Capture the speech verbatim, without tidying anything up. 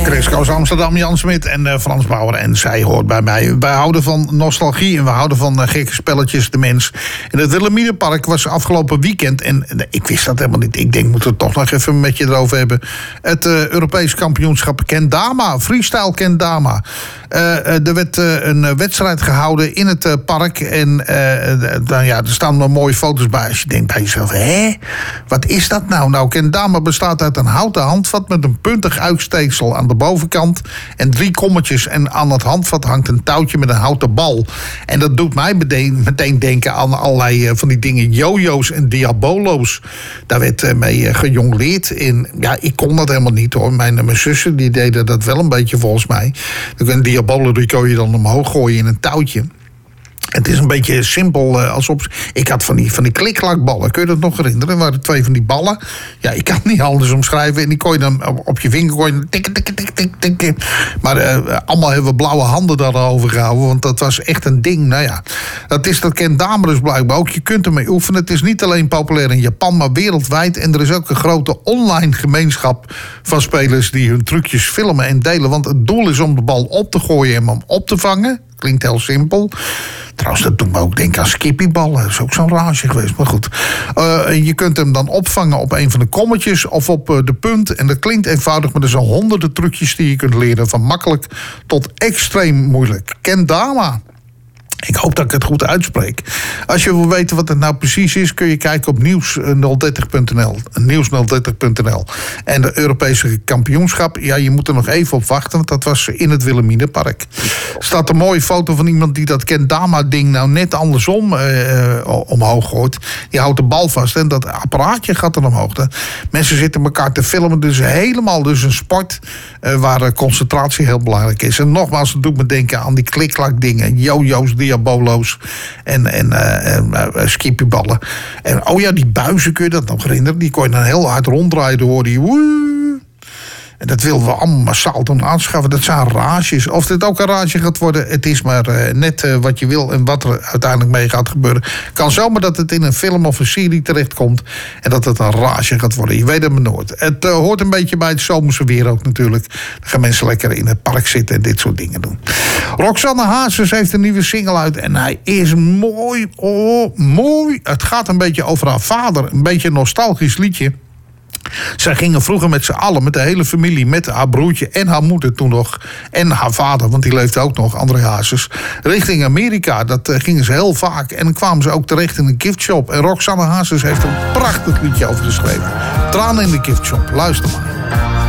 Chris Koos Amsterdam, Jan Smit en uh, Frans Bauer. En zij hoort bij mij. Wij houden van nostalgie en we houden van uh, gekke spelletjes. De mens in het Wilhelminapark was afgelopen weekend. En uh, ik wist dat helemaal niet. Ik denk, moeten we het toch nog even met je erover hebben. Het uh, Europees kampioenschap Kendama. Freestyle Kendama. Uh, uh, er werd uh, een wedstrijd gehouden in het uh, park. En uh, uh, uh, ja, er staan nog mooie foto's bij. Als je denkt bij jezelf, hé, wat is dat nou? Nou, Kendama bestaat uit een houten handvat met een puntig uitsteeksel aan de bovenkant en drie kommetjes. En aan het handvat hangt een touwtje met een houten bal. En dat doet mij meteen, meteen denken aan allerlei uh, van die dingen, jojo's en diabolo's. Daar werd uh, mee uh, gejongleerd. En ja, ik kon dat helemaal niet hoor. Mijn, mijn zussen die deden dat wel een beetje volgens mij. Een diabolo die kon je dan omhoog gooien in een touwtje. Het is een beetje simpel, uh, alsof... Ik had van die, van die kliklakballen, kun je dat nog herinneren? Er waren twee van die ballen. Ja, ik kan het niet anders omschrijven. En die kon je dan op, op je vinger... Kon je tik, tik, tik, tik, tik, tik. Maar uh, allemaal hebben we blauwe handen daarover gehouden. Want dat was echt een ding. Nou ja, dat is dat Kendama dus blijkbaar ook. Je kunt ermee oefenen. Het is niet alleen populair in Japan, maar wereldwijd. En er is ook een grote online gemeenschap van spelers die hun trucjes filmen en delen. Want het doel is om de bal op te gooien en hem op te vangen. Klinkt heel simpel. Trouwens, dat doet me ook denken aan skippyballen. Dat is ook zo'n rage geweest, maar goed. Uh, je kunt hem dan opvangen op een van de kommetjes of op uh, de punt. En dat klinkt eenvoudig, maar er zijn honderden trucjes die je kunt leren. Van makkelijk tot extreem moeilijk. Kendama. Ik hoop dat ik het goed uitspreek. Als je wil weten wat het nou precies is, kun je kijken op nieuws nul dertig punt n l. nieuws nul dertig punt n l. En de Europese kampioenschap, ja, je moet er nog even op wachten, want dat was in het Wilhelminapark. Er staat een mooie foto van iemand die dat Kendama-ding nou net andersom uh, omhoog gooit. Die houdt de bal vast en dat apparaatje gaat dan omhoog. Mensen zitten elkaar te filmen, dus helemaal dus een sport uh, waar concentratie heel belangrijk is. En nogmaals, het doet me denken aan die klikklak dingen, jojo's, diabolo's en, en, uh, en uh, skippyballen. En oh ja, die buizen, kun je dat nog herinneren? Die kon je dan heel hard ronddraaien, hoor die woe. En dat wilden we allemaal massaal toen aanschaffen. Dat zijn rages. Of dit ook een rage gaat worden, het is maar uh, net uh, wat je wil en wat er uiteindelijk mee gaat gebeuren. Kan zomaar dat het in een film of een serie terechtkomt en dat het een rage gaat worden. Je weet het maar nooit. Het uh, hoort een beetje bij het zomerse weer ook natuurlijk. Dan gaan mensen lekker in het park zitten en dit soort dingen doen. Roxanne Hazes heeft een nieuwe single uit en hij is mooi, oh, mooi. Het gaat een beetje over haar vader, een beetje een nostalgisch liedje. Zij gingen vroeger met z'n allen, met de hele familie, met haar broertje en haar moeder toen nog, en haar vader, want die leefde ook nog, André Hazes, richting Amerika. Dat uh, gingen ze heel vaak en dan kwamen ze ook terecht in een giftshop. En Roxanne Hazes heeft een prachtig liedje over geschreven. Tranen in de giftshop, luister maar.